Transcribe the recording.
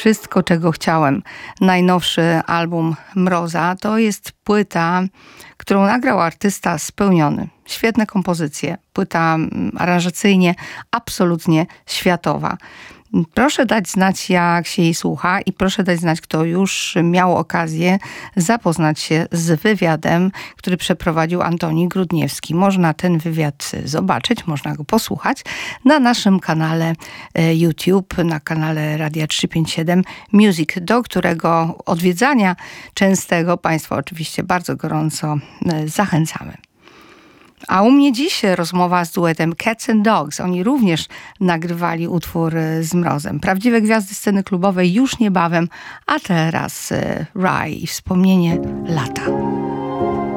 Wszystko, czego chciałem. Najnowszy album Mroza to jest płyta, którą nagrał artysta spełniony. Świetne kompozycje. Płyta aranżacyjnie absolutnie światowa. Proszę dać znać, jak się jej słucha i proszę dać znać, kto już miał okazję zapoznać się z wywiadem, który przeprowadził Antoni Grudniewski. Można ten wywiad zobaczyć, można go posłuchać na naszym kanale YouTube, na kanale Radia 357 Music, do którego odwiedzania częstego Państwa oczywiście bardzo gorąco zachęcamy. A u mnie dziś rozmowa z duetem Cats and Dogs. Oni również nagrywali utwór z Mrozem. Prawdziwe gwiazdy sceny klubowej już niebawem, a teraz Rye i wspomnienie lata.